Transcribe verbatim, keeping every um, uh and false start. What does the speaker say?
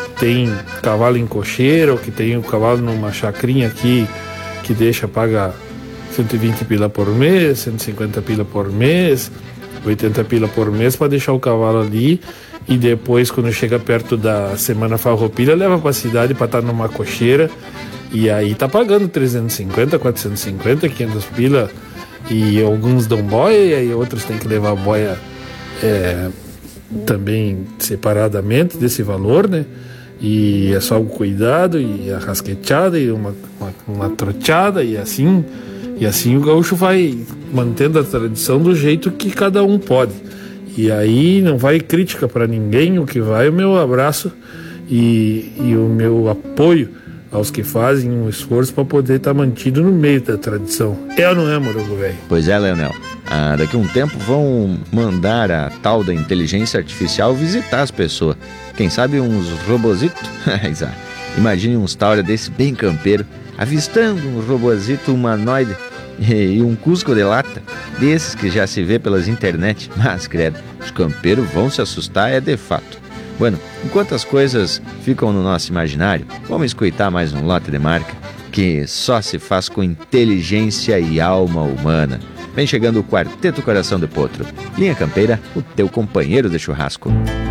tem cavalo em cocheira, ou que tem o cavalo numa chacrinha aqui que deixa pagar cento e vinte pila por mês, cento e cinquenta pila por mês, oitenta pila por mês para deixar o cavalo ali, e depois quando chega perto da semana farroupilha leva para a cidade para estar numa cocheira, e aí tá pagando trezentos e cinquenta, quatrocentos e cinquenta, quinhentos pila, e alguns dão boia, e aí outros têm que levar a boia é, também separadamente desse valor, né? E é só o cuidado e a rasqueteada e uma, uma, uma troteada, e assim e assim o gaúcho vai mantendo a tradição do jeito que cada um pode. E aí não vai crítica para ninguém, o que vai é o meu abraço e, e o meu apoio aos que fazem um esforço para poder estar tá mantido no meio da tradição. É ou não é, Morango Velho? Pois é, Leonel. Ah, daqui a um tempo vão mandar a tal da inteligência artificial visitar as pessoas. Quem sabe uns robozitos? Imagine uns taura desse bem campeiro, avistando um robozito humanoide e um cusco de lata, desses que já se vê pelas internet. Mas, credo, os campeiros vão se assustar, é de fato. Bueno, enquanto as coisas ficam no nosso imaginário, vamos escutar mais um lote de marca que só se faz com inteligência e alma humana. Vem chegando o Quarteto Coração de Potro. Linha Campeira, o teu companheiro de churrasco.